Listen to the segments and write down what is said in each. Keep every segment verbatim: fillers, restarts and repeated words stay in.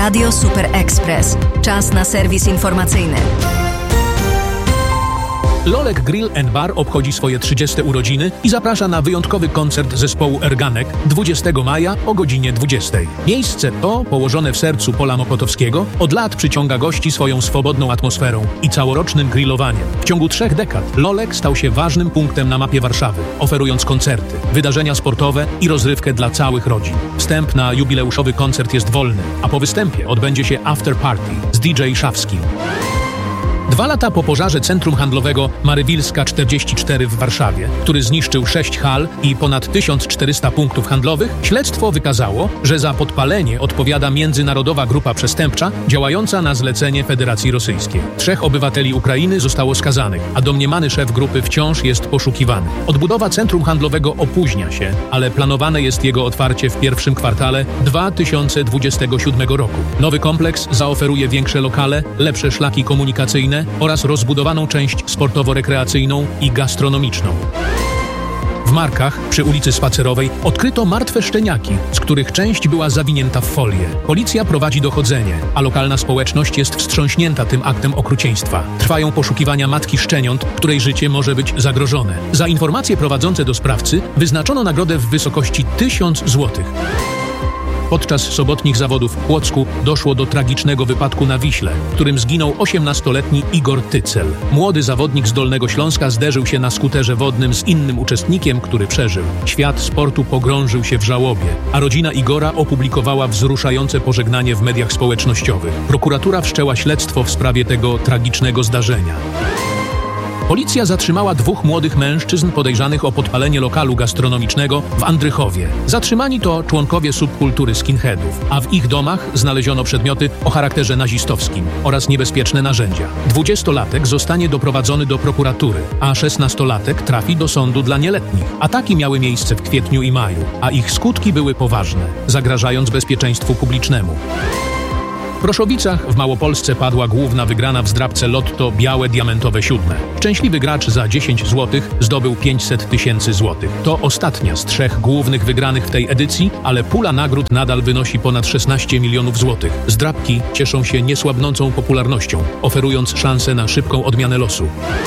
Radio Super Express. Czas na serwis informacyjny. Lolek Grill and Bar obchodzi swoje trzydzieste urodziny i zaprasza na wyjątkowy koncert zespołu Erganek dwudziestego maja o godzinie dwudziestej. Miejsce to, położone w sercu pola mokotowskiego, od lat przyciąga gości swoją swobodną atmosferą i całorocznym grillowaniem. W ciągu trzech dekad Lolek stał się ważnym punktem na mapie Warszawy, oferując koncerty, wydarzenia sportowe i rozrywkę dla całych rodzin. Wstęp na jubileuszowy koncert jest wolny, a po występie odbędzie się after party z D J Szafskim. Dwa lata po pożarze centrum handlowego Marywilska czterdzieści cztery w Warszawie, który zniszczył sześć hal i ponad tysiąc czterysta punktów handlowych, śledztwo wykazało, że za podpalenie odpowiada międzynarodowa grupa przestępcza działająca na zlecenie Federacji Rosyjskiej. Trzech obywateli Ukrainy zostało skazanych, a domniemany szef grupy wciąż jest poszukiwany. Odbudowa centrum handlowego opóźnia się, ale planowane jest jego otwarcie w pierwszym kwartale dwa tysiące dwudziestego siódmego roku. Nowy kompleks zaoferuje większe lokale, lepsze szlaki komunikacyjne oraz rozbudowaną część sportowo-rekreacyjną i gastronomiczną. W Markach, przy ulicy Spacerowej, odkryto martwe szczeniaki, z których część była zawinięta w folię. Policja prowadzi dochodzenie, a lokalna społeczność jest wstrząśnięta tym aktem okrucieństwa. Trwają poszukiwania matki szczeniąt, której życie może być zagrożone. Za informacje prowadzące do sprawcy wyznaczono nagrodę w wysokości tysiąc złotych. Podczas sobotnich zawodów w Płocku doszło do tragicznego wypadku na Wiśle, w którym zginął osiemnastoletni Igor Tycel. Młody zawodnik z Dolnego Śląska zderzył się na skuterze wodnym z innym uczestnikiem, który przeżył. Świat sportu pogrążył się w żałobie, a rodzina Igora opublikowała wzruszające pożegnanie w mediach społecznościowych. Prokuratura wszczęła śledztwo w sprawie tego tragicznego zdarzenia. Policja zatrzymała dwóch młodych mężczyzn podejrzanych o podpalenie lokalu gastronomicznego w Andrychowie. Zatrzymani to członkowie subkultury skinheadów, a w ich domach znaleziono przedmioty o charakterze nazistowskim oraz niebezpieczne narzędzia. Dwudziestolatek zostanie doprowadzony do prokuratury, a szesnastolatek trafi do sądu dla nieletnich. Ataki miały miejsce w kwietniu i maju, a ich skutki były poważne, zagrażając bezpieczeństwu publicznemu. W Proszowicach w Małopolsce padła główna wygrana w zdrabce Lotto Białe Diamentowe Siódme. Szczęśliwy gracz za dziesięć złotych zdobył pięćset tysięcy złotych. To ostatnia z trzech głównych wygranych w tej edycji, ale pula nagród nadal wynosi ponad szesnaście milionów złotych. Zdrabki cieszą się niesłabnącą popularnością, oferując szansę na szybką odmianę losu.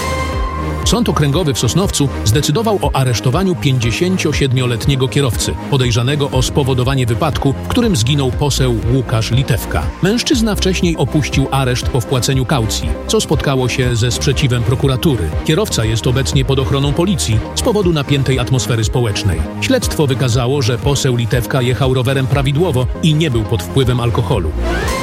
Sąd Okręgowy w Sosnowcu zdecydował o aresztowaniu pięćdziesięciosiedmioletniego kierowcy, podejrzanego o spowodowanie wypadku, w którym zginął poseł Łukasz Litewka. Mężczyzna wcześniej opuścił areszt po wpłaceniu kaucji, co spotkało się ze sprzeciwem prokuratury. Kierowca jest obecnie pod ochroną policji z powodu napiętej atmosfery społecznej. Śledztwo wykazało, że poseł Litewka jechał rowerem prawidłowo i nie był pod wpływem alkoholu.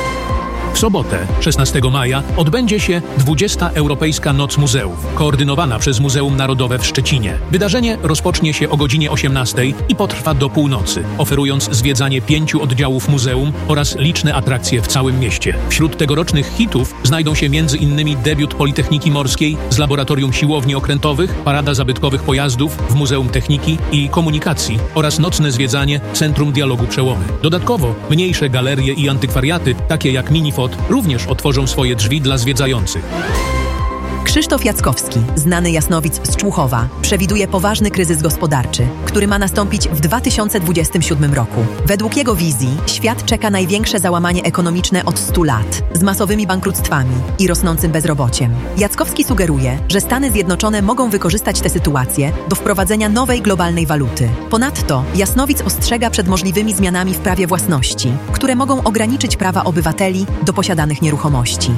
W sobotę, szesnastego maja, odbędzie się dwudziesta Europejska Noc Muzeów, koordynowana przez Muzeum Narodowe w Szczecinie. Wydarzenie rozpocznie się o godzinie osiemnastej i potrwa do północy, oferując zwiedzanie pięciu oddziałów muzeum oraz liczne atrakcje w całym mieście. Wśród tegorocznych hitów znajdą się między innymi debiut Politechniki Morskiej z Laboratorium Siłowni Okrętowych, parada zabytkowych pojazdów w Muzeum Techniki i Komunikacji oraz nocne zwiedzanie Centrum Dialogu Przełomy. Dodatkowo mniejsze galerie i antykwariaty, takie jak Minifot, również otworzą swoje drzwi dla zwiedzających. Krzysztof Jackowski, znany jasnowic z Człuchowa, przewiduje poważny kryzys gospodarczy, który ma nastąpić w dwa tysiące dwudziestym siódmym roku. Według jego wizji świat czeka największe załamanie ekonomiczne od stu lat, z masowymi bankructwami i rosnącym bezrobociem. Jackowski sugeruje, że Stany Zjednoczone mogą wykorzystać tę sytuację do wprowadzenia nowej globalnej waluty. Ponadto jasnowic ostrzega przed możliwymi zmianami w prawie własności, które mogą ograniczyć prawa obywateli do posiadanych nieruchomości.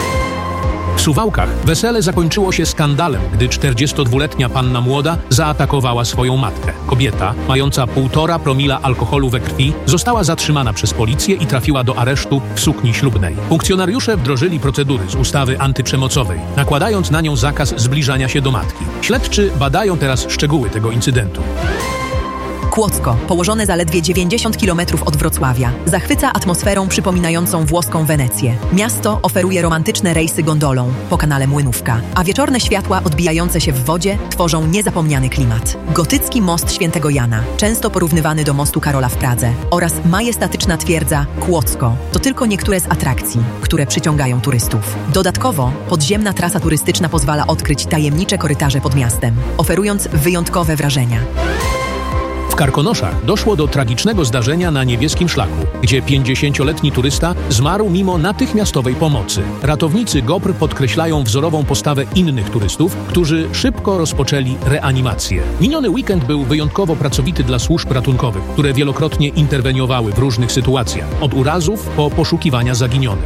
W Suwałkach wesele zakończyło się skandalem, gdy czterdziestodwuletnia panna młoda zaatakowała swoją matkę. Kobieta, mająca półtora promila alkoholu we krwi, została zatrzymana przez policję i trafiła do aresztu w sukni ślubnej. Funkcjonariusze wdrożyli procedury z ustawy antyprzemocowej, nakładając na nią zakaz zbliżania się do matki. Śledczy badają teraz szczegóły tego incydentu. Kłodzko, położone zaledwie dziewięćdziesiąt kilometrów od Wrocławia, zachwyca atmosferą przypominającą włoską Wenecję. Miasto oferuje romantyczne rejsy gondolą po kanale Młynówka, a wieczorne światła odbijające się w wodzie tworzą niezapomniany klimat. Gotycki most Świętego Jana, często porównywany do mostu Karola w Pradze, oraz majestatyczna twierdza Kłodzko to tylko niektóre z atrakcji, które przyciągają turystów. Dodatkowo podziemna trasa turystyczna pozwala odkryć tajemnicze korytarze pod miastem, oferując wyjątkowe wrażenia. W Karkonoszach doszło do tragicznego zdarzenia na Niebieskim Szlaku, gdzie pięćdziesięcioletni turysta zmarł mimo natychmiastowej pomocy. Ratownicy GOPR podkreślają wzorową postawę innych turystów, którzy szybko rozpoczęli reanimację. Miniony weekend był wyjątkowo pracowity dla służb ratunkowych, które wielokrotnie interweniowały w różnych sytuacjach, od urazów po poszukiwania zaginionych.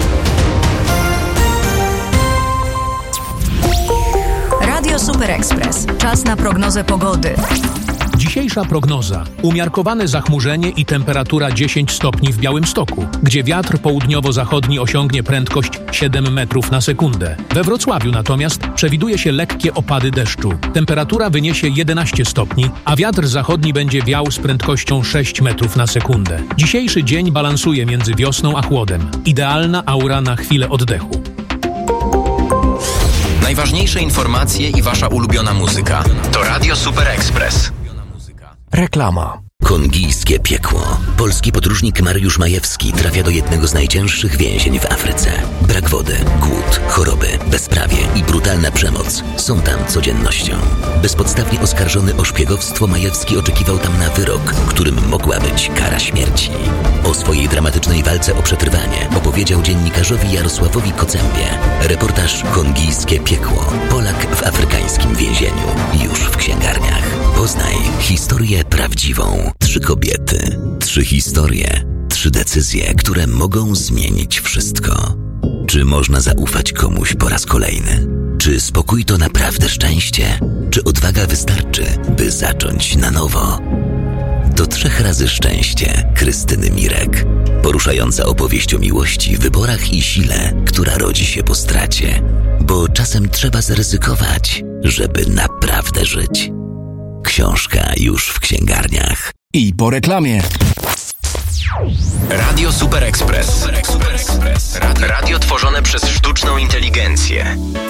Radio Super Express. Czas na prognozę pogody. Dzisiejsza prognoza. Umiarkowane zachmurzenie i temperatura dziesięć stopni w Białymstoku, gdzie wiatr południowo-zachodni osiągnie prędkość siedem metrów na sekundę. We Wrocławiu natomiast przewiduje się lekkie opady deszczu. Temperatura wyniesie jedenaście stopni, a wiatr zachodni będzie wiał z prędkością sześć metrów na sekundę. Dzisiejszy dzień balansuje między wiosną a chłodem. Idealna aura na chwilę oddechu. Najważniejsze informacje i wasza ulubiona muzyka. To Radio Super Express. Reklama. Kongijskie piekło. Polski podróżnik Mariusz Majewski trafia do jednego z najcięższych więzień w Afryce. Brak wody, głód, choroby, bezprawie i brutalna przemoc są tam codziennością. Bezpodstawnie oskarżony o szpiegowstwo, Majewski oczekiwał tam na wyrok, którym mogła być kara śmierci. O swojej dramatycznej walce o przetrwanie opowiedział dziennikarzowi Jarosławowi Kocębie. Reportaż Kongijskie piekło. Polak w afrykańskim więzieniu. Już w księgarniach. Poznaj historię prawdziwą. Trzy kobiety, trzy historie, trzy decyzje, które mogą zmienić wszystko. Czy można zaufać komuś po raz kolejny? Czy spokój to naprawdę szczęście? Czy odwaga wystarczy, by zacząć na nowo? To trzech razy szczęście Krystyny Mirek. Poruszająca opowieść o miłości, wyborach i sile, która rodzi się po stracie. Bo czasem trzeba zaryzykować, żeby naprawdę żyć. Książka już w księgarniach. I po reklamie. Radio Super Express. Radio tworzone przez sztuczną inteligencję.